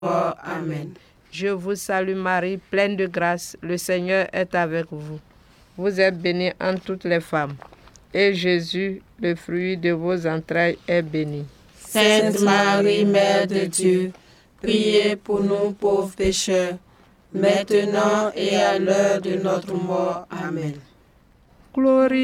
Amen. Je vous salue Marie, pleine de grâce, le Seigneur est avec vous. Vous êtes bénie entre toutes les femmes, et Jésus, le fruit de vos entrailles, est béni. Sainte Marie, Mère de Dieu, priez pour nous pauvres pécheurs, maintenant et à l'heure de notre mort. Amen. Gloire